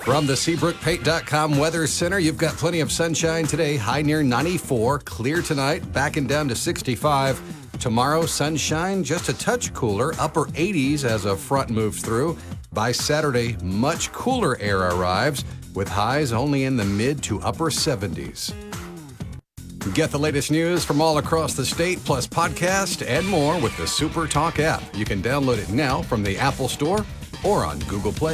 From the SeabrookPaint.com Weather Center, you've got plenty of sunshine today. High near 94. Clear tonight, backing down to 65. Tomorrow, sunshine, just a touch cooler. Upper 80s as a front moves through. By Saturday, much cooler air arrives, with highs only in the mid to upper 70s. Get the latest news from all across the state, plus podcast and more with the Super Talk app. You can download it now from the Apple Store or on Google Play.